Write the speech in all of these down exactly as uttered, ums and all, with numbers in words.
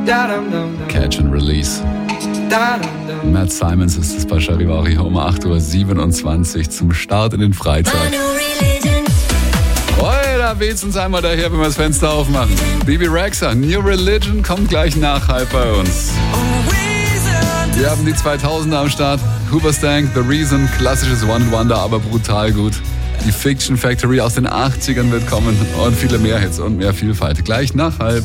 Catch and Release. Matt Simons ist es bei Charivari um acht Uhr siebenundzwanzig zum Start in den Freitag. Oh, da weht's uns einmal daher, wenn wir das Fenster aufmachen. Bebe Rexha, New Religion kommt gleich nach halb bei uns. Wir haben die zweitausender am Start. Hoobastank, The Reason, klassisches One-Wonder, aber brutal gut. Die Fiction Factory aus den achtzigern wird kommen und viele mehr Hits und mehr Vielfalt. Gleich nach halb.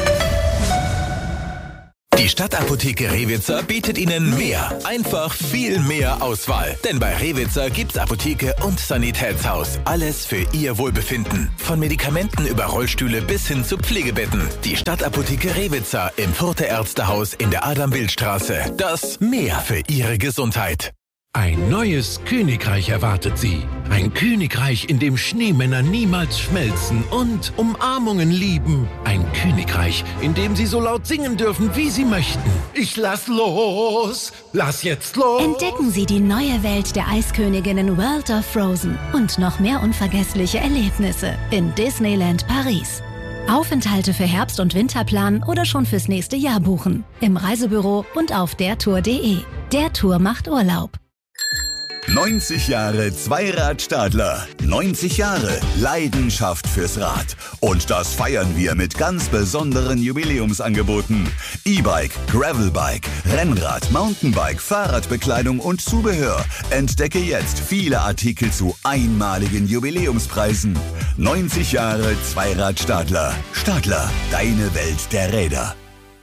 Die Stadtapotheke Rewitzer bietet Ihnen mehr, einfach viel mehr Auswahl. Denn bei Rewitzer gibt's Apotheke und Sanitätshaus. Alles für Ihr Wohlbefinden. Von Medikamenten über Rollstühle bis hin zu Pflegebetten. Die Stadtapotheke Rewitzer im Further Ärztehaus in der Adam-Wild-Straße. Das Mehr für Ihre Gesundheit. Ein neues Königreich erwartet Sie. Ein Königreich, in dem Schneemänner niemals schmelzen und Umarmungen lieben. Ein Königreich, in dem Sie so laut singen dürfen, wie Sie möchten. Ich lass los! Lass jetzt los! Entdecken Sie die neue Welt der Eisköniginnen World of Frozen und noch mehr unvergessliche Erlebnisse in Disneyland Paris. Aufenthalte für Herbst- und Winterplan oder schon fürs nächste Jahr buchen. Im Reisebüro und auf dertour punkt de. Der Tour macht Urlaub. neunzig Jahre Zweirad-Stadler. neunzig Jahre Leidenschaft fürs Rad. Und das feiern wir mit ganz besonderen Jubiläumsangeboten. E-Bike, Gravelbike, Rennrad, Mountainbike, Fahrradbekleidung und Zubehör. Entdecke jetzt viele Artikel zu einmaligen Jubiläumspreisen. neunzig Jahre Zweirad-Stadler. Stadler, deine Welt der Räder.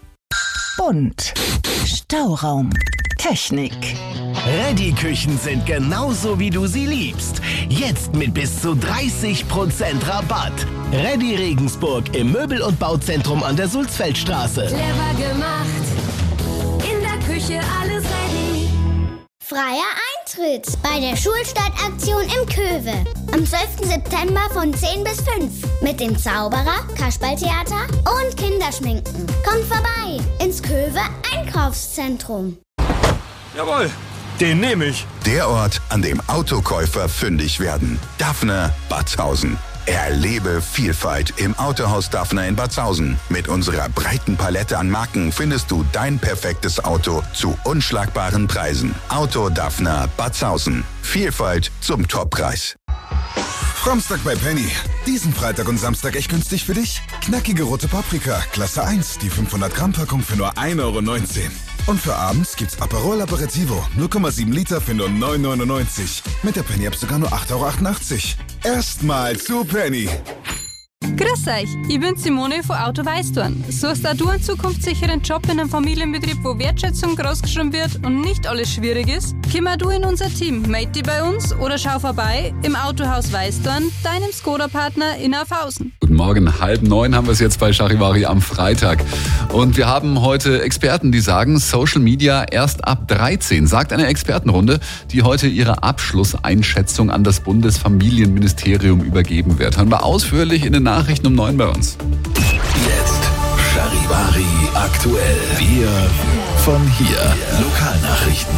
Bunt. Stauraum. Technik. Ready-Küchen sind genauso, wie du sie liebst. Jetzt mit bis zu dreißig Prozent Rabatt. Ready Regensburg im Möbel- und Bauzentrum an der Sulzfeldstraße. Clever gemacht. In der Küche alles ready. Freier Eintritt bei der Schulstadtaktion im Köwe. Am zwölften September von zehn bis fünf. Mit dem Zauberer, Kasperltheater und Kinderschminken. Kommt vorbei ins Köwe Einkaufszentrum. Jawohl, den nehme ich. Der Ort, an dem Autokäufer fündig werden. Daphne Batzhausen. Erlebe Vielfalt im Autohaus Daphne in Batzhausen. Mit unserer breiten Palette an Marken findest du dein perfektes Auto zu unschlagbaren Preisen. Auto Daphne Batzhausen. Vielfalt zum Toppreis. Framstag bei Penny. Diesen Freitag und Samstag echt günstig für dich? Knackige rote Paprika, Klasse eins, die fünfhundert Gramm Packung für nur ein Euro neunzehn. Und für abends gibt's Aperol Aperitivo, null Komma sieben Liter für nur neun Euro neunundneunzig. Mit der Penny-App sogar nur acht Euro achtundachtzig. Erstmal zu Penny. Grüß euch, ich bin Simone von Auto Weißdorn. Suchst auch du einen zukunftssicheren Job in einem Familienbetrieb, wo Wertschätzung großgeschrieben wird und nicht alles schwierig ist? Kümmer du in unser Team, melde dich bei uns oder schau vorbei im Autohaus Weißdorn, deinem Skoda-Partner in Aufhausen. Guten Morgen, halb neun haben wir es jetzt bei Charivari am Freitag. Und wir haben heute Experten, die sagen, Social Media erst ab dreizehn, sagt eine Expertenrunde, die heute ihre Abschlusseinschätzung an das Bundesfamilienministerium übergeben wird. Hören wir ausführlich in den Nachrichten um neun bei uns. Jetzt Charivari aktuell. Wir von hier. Lokalnachrichten.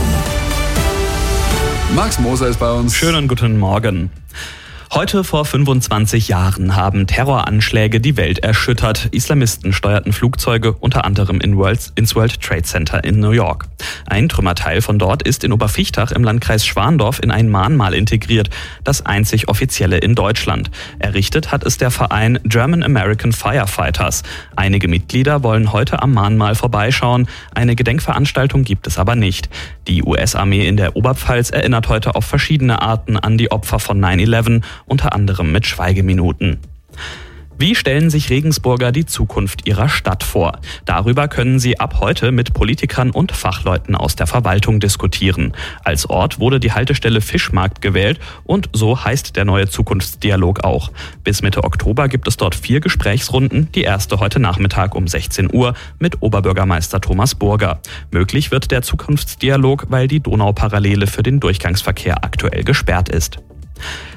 Max Moser ist bei uns. Schönen guten Morgen. Heute vor fünfundzwanzig Jahren haben Terroranschläge die Welt erschüttert. Islamisten steuerten Flugzeuge unter anderem in World, ins World Trade Center in New York. Ein Trümmerteil von dort ist in Oberfichtach im Landkreis Schwandorf in ein Mahnmal integriert, das einzig offizielle in Deutschland. Errichtet hat es der Verein German American Firefighters. Einige Mitglieder wollen heute am Mahnmal vorbeischauen. Eine Gedenkveranstaltung gibt es aber nicht. Die U S-Armee in der Oberpfalz erinnert heute auf verschiedene Arten an die Opfer von neun elf, unter anderem mit Schweigeminuten. Wie stellen sich Regensburger die Zukunft ihrer Stadt vor? Darüber können sie ab heute mit Politikern und Fachleuten aus der Verwaltung diskutieren. Als Ort wurde die Haltestelle Fischmarkt gewählt und so heißt der neue Zukunftsdialog auch. Bis Mitte Oktober gibt es dort vier Gesprächsrunden, die erste heute Nachmittag um sechzehn Uhr mit Oberbürgermeister Thomas Burger. Möglich wird der Zukunftsdialog, weil die Donauparallele für den Durchgangsverkehr aktuell gesperrt ist.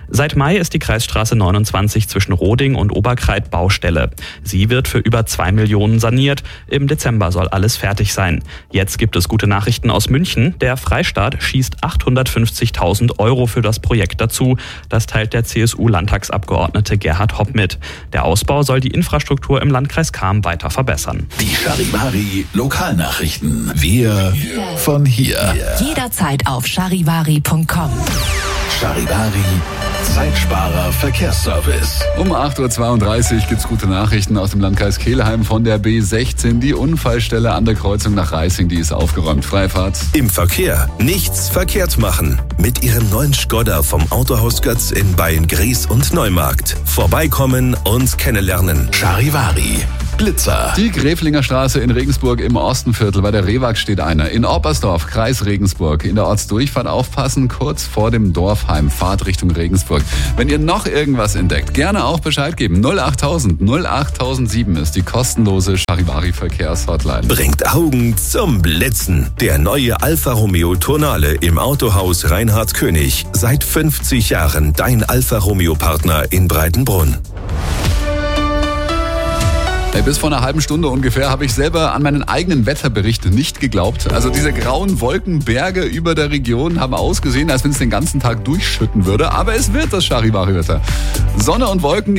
Seit Mai ist die Kreisstraße neunundzwanzig zwischen Roding und Oberkreit Baustelle. Sie wird für über zwei Millionen saniert. Im Dezember soll alles fertig sein. Jetzt gibt es gute Nachrichten aus München. Der Freistaat schießt achthundertfünfzigtausend Euro für das Projekt dazu. Das teilt der C S U-Landtagsabgeordnete Gerhard Hopp mit. Der Ausbau soll die Infrastruktur im Landkreis Cham weiter verbessern. Die Charivari Lokalnachrichten. Wir von hier. Jederzeit auf charivari punkt com. Charivari Zeitsparer Verkehrsservice. Um acht Uhr zweiunddreißig gibt's gute Nachrichten aus dem Landkreis Kelheim von der B sechzehn. Die Unfallstelle an der Kreuzung nach Reising, die ist aufgeräumt. Freifahrt. Im Verkehr nichts verkehrt machen. Mit Ihrem neuen Skoda vom Autohaus Götz in Beyen-Gries und Neumarkt. Vorbeikommen und kennenlernen. Charivari Blitzer. Die Gräflinger Straße in Regensburg im Ostenviertel. Bei der Rewag steht einer. In Oppersdorf, Kreis Regensburg. In der Ortsdurchfahrt aufpassen, kurz vor dem Dorfheim. Fahrt Richtung Regensburg. Wenn ihr noch irgendwas entdeckt, gerne auch Bescheid geben. null achttausend null achttausendsieben ist die kostenlose Charivari Verkehrshotline. Bringt Augen zum Blitzen. Der neue Alfa Romeo Tonale im Autohaus Reinhard König. Seit fünfzig Jahren dein Alfa Romeo Partner in Breitenbrunn. Bis vor einer halben Stunde ungefähr habe ich selber an meinen eigenen Wetterbericht nicht geglaubt. Also diese grauen Wolkenberge über der Region haben ausgesehen, als wenn es den ganzen Tag durchschütten würde. Aber es wird das Charivari-Wetter. Sonne und Wolken.